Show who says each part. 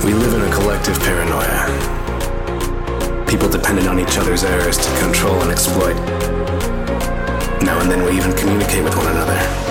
Speaker 1: We live in a collective paranoia. People dependent on each other's errors to control and exploit. Now and then we even communicate with one another.